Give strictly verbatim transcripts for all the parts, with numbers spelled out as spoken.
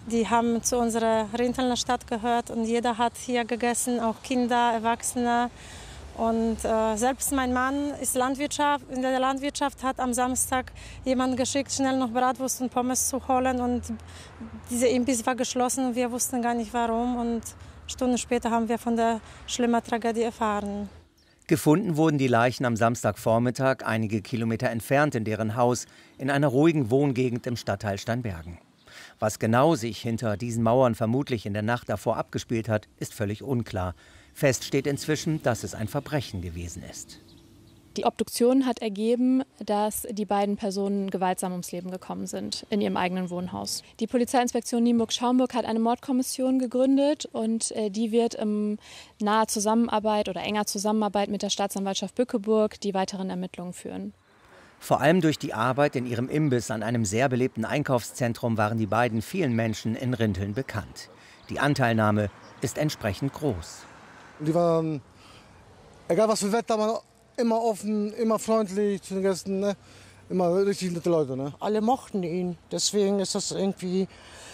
Die haben zu unserer Rintelner Stadt gehört und jeder hat hier gegessen, auch Kinder, Erwachsene. Und äh, selbst mein Mann ist Landwirtschaft, in der Landwirtschaft, hat am Samstag jemanden geschickt, schnell noch Bratwurst und Pommes zu holen. Und dieser Imbiss war geschlossen und wir wussten gar nicht warum. Und Stunden später haben wir von der schlimmen Tragödie erfahren. Gefunden wurden die Leichen am Samstagvormittag einige Kilometer entfernt in deren Haus in einer ruhigen Wohngegend im Stadtteil Steinbergen. Was genau sich hinter diesen Mauern vermutlich in der Nacht davor abgespielt hat, ist völlig unklar. Fest steht inzwischen, dass es ein Verbrechen gewesen ist. Die Obduktion hat ergeben, dass die beiden Personen gewaltsam ums Leben gekommen sind in ihrem eigenen Wohnhaus. Die Polizeiinspektion Nienburg-Schaumburg hat eine Mordkommission gegründet und die wird in naher Zusammenarbeit oder enger Zusammenarbeit mit der Staatsanwaltschaft Bückeburg die weiteren Ermittlungen führen. Vor allem durch die Arbeit in ihrem Imbiss an einem sehr belebten Einkaufszentrum waren die beiden vielen Menschen in Rinteln bekannt. Die Anteilnahme ist entsprechend groß. Die waren, egal was für Wetter, waren immer offen, immer freundlich zu den Gästen, ne? Immer richtig nette Leute. Ne? Alle mochten ihn, deswegen ist das irgendwie,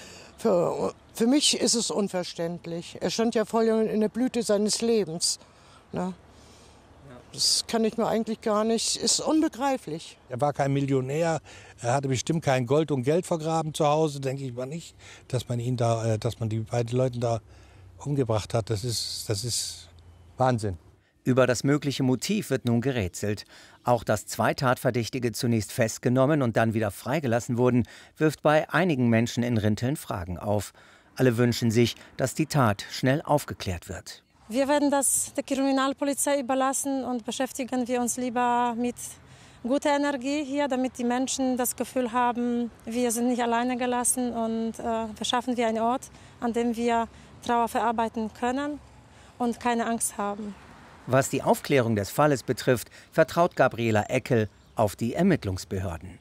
für, für mich ist es unverständlich. Er stand ja voll in der Blüte seines Lebens. Ne? Das kann ich mir eigentlich gar nicht, ist unbegreiflich. Er war kein Millionär, er hatte bestimmt kein Gold und Geld vergraben zu Hause, denke ich mal nicht, dass man ihn da, dass man die beiden Leute da umgebracht hat. Das ist, das ist Wahnsinn. Über das mögliche Motiv wird nun gerätselt. Auch dass zwei Tatverdächtige zunächst festgenommen und dann wieder freigelassen wurden, wirft bei einigen Menschen in Rinteln Fragen auf. Alle wünschen sich, dass die Tat schnell aufgeklärt wird. Wir werden das der Kriminalpolizei überlassen und beschäftigen wir uns lieber mit guter Energie hier, damit die Menschen das Gefühl haben, wir sind nicht alleine gelassen und äh, verschaffen wir einen Ort, an dem wir Trauer verarbeiten können und keine Angst haben. Was die Aufklärung des Falles betrifft, vertraut Gabriela Eckel auf die Ermittlungsbehörden.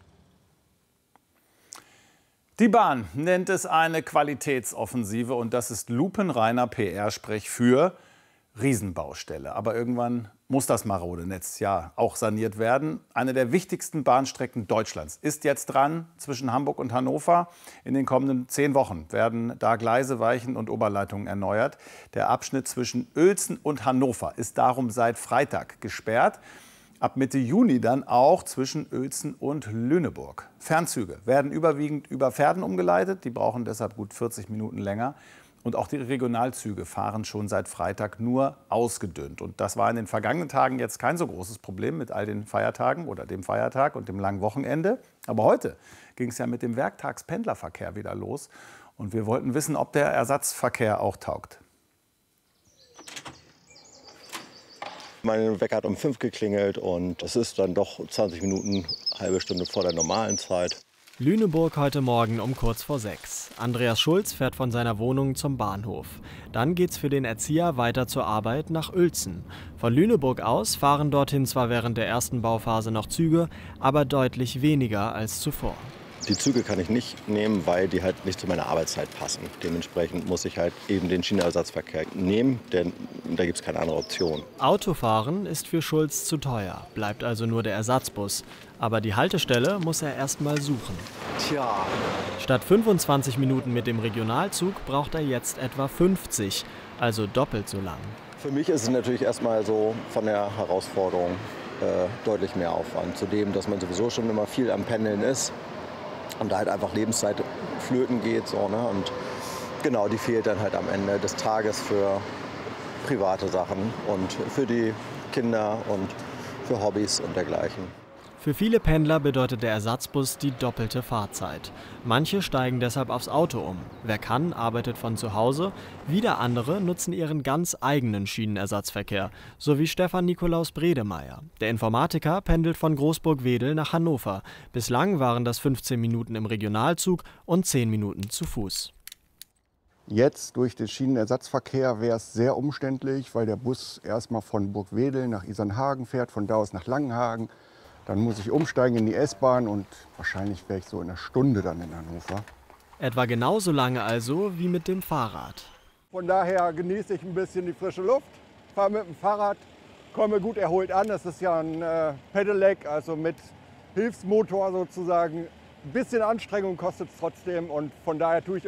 Die Bahn nennt es eine Qualitätsoffensive und das ist lupenreiner P R-Sprech für Riesenbaustelle. Aber irgendwann muss das marode Netz ja auch saniert werden. Eine der wichtigsten Bahnstrecken Deutschlands ist jetzt dran zwischen Hamburg und Hannover. In den kommenden zehn Wochen werden da Gleise, Weichen und Oberleitungen erneuert. Der Abschnitt zwischen Uelzen und Hannover ist darum seit Freitag gesperrt. Ab Mitte Juni dann auch zwischen Uelzen und Lüneburg. Fernzüge werden überwiegend über Verden umgeleitet. Die brauchen deshalb gut vierzig Minuten länger. Und auch die Regionalzüge fahren schon seit Freitag nur ausgedünnt. Und das war in den vergangenen Tagen jetzt kein so großes Problem mit all den Feiertagen oder dem Feiertag und dem langen Wochenende. Aber heute ging es ja mit dem Werktagspendlerverkehr wieder los. Und wir wollten wissen, ob der Ersatzverkehr auch taugt. Mein Wecker hat um fünf geklingelt und es ist dann doch zwanzig Minuten, halbe Stunde vor der normalen Zeit. Lüneburg heute Morgen um kurz vor sechs. Andreas Schulz fährt von seiner Wohnung zum Bahnhof. Dann geht's für den Erzieher weiter zur Arbeit nach Uelzen. Von Lüneburg aus fahren dorthin zwar während der ersten Bauphase noch Züge, aber deutlich weniger als zuvor. Die Züge kann ich nicht nehmen, weil die halt nicht zu meiner Arbeitszeit passen. Dementsprechend muss ich halt eben den Schienenersatzverkehr nehmen, denn da gibt es keine andere Option. Autofahren ist für Schulz zu teuer, bleibt also nur der Ersatzbus. Aber die Haltestelle muss er erst mal suchen. Tja. Statt fünfundzwanzig Minuten mit dem Regionalzug braucht er jetzt etwa fünfzig, also doppelt so lang. Für mich ist es natürlich erstmal so von der Herausforderung äh, deutlich mehr Aufwand. Zudem, dass man sowieso schon immer viel am Pendeln ist. Und da halt einfach Lebenszeit flöten geht. So, ne? Und genau, die fehlt dann halt am Ende des Tages für private Sachen und für die Kinder und für Hobbys und dergleichen. Für viele Pendler bedeutet der Ersatzbus die doppelte Fahrzeit. Manche steigen deshalb aufs Auto um. Wer kann, arbeitet von zu Hause. Wieder andere nutzen ihren ganz eigenen Schienenersatzverkehr. So wie Stefan Nikolaus Bredemeier. Der Informatiker pendelt von Großburg-Wedel nach Hannover. Bislang waren das fünfzehn Minuten im Regionalzug und zehn Minuten zu Fuß. Jetzt durch den Schienenersatzverkehr wäre es sehr umständlich, weil der Bus erstmal von Burgwedel nach Isernhagen fährt, von da aus nach Langenhagen. Dann muss ich umsteigen in die S-Bahn und wahrscheinlich wäre ich so in einer Stunde dann in Hannover. Etwa genauso lange also wie mit dem Fahrrad. Von daher genieße ich ein bisschen die frische Luft, fahre mit dem Fahrrad, komme gut erholt an. Das ist ja ein äh, Pedelec, also mit Hilfsmotor sozusagen. Ein bisschen Anstrengung kostet es trotzdem und von daher tue ich